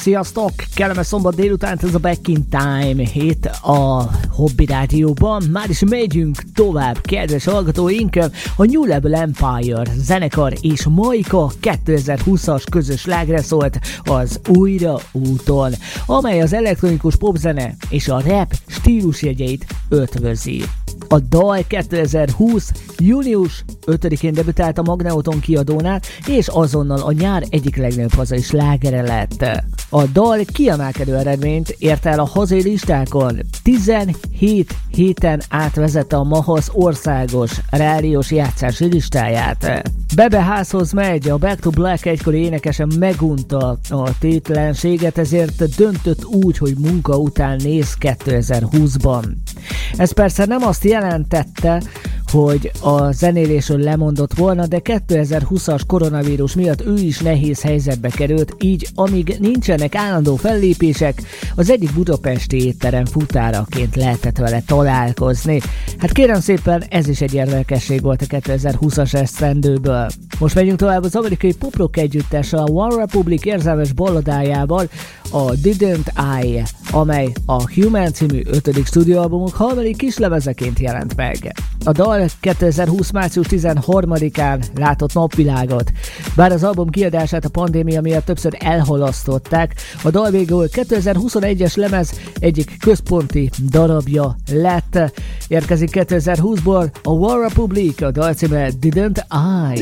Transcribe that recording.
Sziasztok! Kellemes szombat délután, ez a Back in Time itt a Hobby Rádióban. Már is megyünk tovább, kedves hallgatóink. A New Level Empire zenekar és Maika 2020-as közös slágre szólt az Újra úton, amely az elektronikus popzene és a rap stílusjegyeit ötvözi. A dal 2020. június 5-én debütált a Magneuton kiadónál, és azonnal a nyár egyik legnagyobb hazai slágere lett. A dal kiemelkedő eredményt ért el a hazai listákon. 17 héten átvezette a Mahasz országos rádiós játszási listáját. Bebe házhoz megy, a Back to Black egykori énekesen megunta a tétlenséget, ezért döntött úgy, hogy munka után néz 2020-ban. Ez persze nem azt jelentette, hogy a zenélésről lemondott volna, de 2020-as koronavírus miatt ő is nehéz helyzetbe került, így amíg nincsenek állandó fellépések, az egyik budapesti étterem futáraként lehetett vele találkozni. Hát kérem szépen, ez is egy érdekesség volt a 2020-as esztendőből. Most megyünk tovább az amerikai poprock együttes a One Republic érzelmes balladájával, a Didn't I, amely a Human című 5. stúdióalbumok harmadik kislemezeként jelent meg. A dal 2020. március 13-án látott napvilágot. Bár az album kiadását a pandémia miatt többször elhalasztották, a dal végül 2021-es lemez egyik központi darabja lett. Érkezik 2020-ból a One Republic, a dal címe Didn't I.